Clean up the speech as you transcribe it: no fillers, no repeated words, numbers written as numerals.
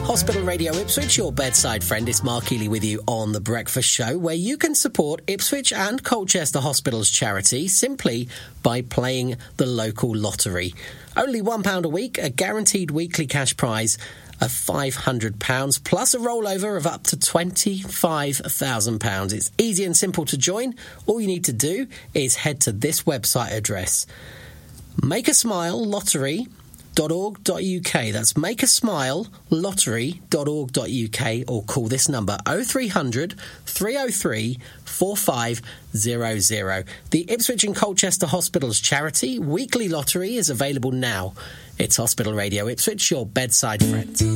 Hospital Radio Ipswich, your bedside friend. It's Mark Healy with you on The Breakfast Show, where you can support Ipswich and Colchester Hospitals charity simply by playing the local lottery. Only £1 a week, a guaranteed weekly cash prize of £500, plus a rollover of up to £25,000. It's easy and simple to join. All you need to do is head to this website address, makeasmilelottery.org.uk. That's makeasmilelottery.org.uk, or call this number 0300 303 4500. The Ipswich and Colchester Hospitals charity weekly lottery is available now. It's Hospital Radio Ipswich, your bedside friend.